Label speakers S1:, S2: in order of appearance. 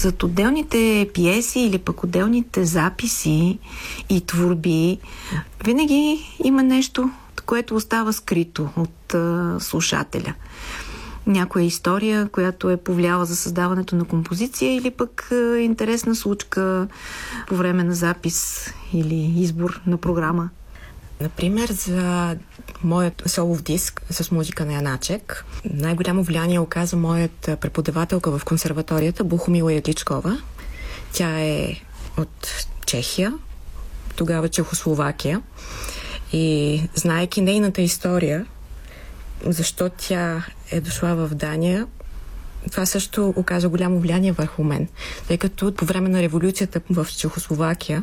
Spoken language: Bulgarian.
S1: зад отделните пиеси или пък отделните записи и творби винаги има нещо, което остава скрито от слушателя. Някоя история, която е повлияла за създаването на композиция или пък интересна случка по време на запис или избор на програма.
S2: Например, за моят солов диск с музика на Яначек най-голямо влияние оказа моят преподавателка в консерваторията Бухомила Ядличкова. Тя е от Чехия, тогава Чехословакия. И знаейки нейната история, защо тя е дошла в Дания, това също оказа голямо влияние върху мен. Тъй като по време на революцията в Чехословакия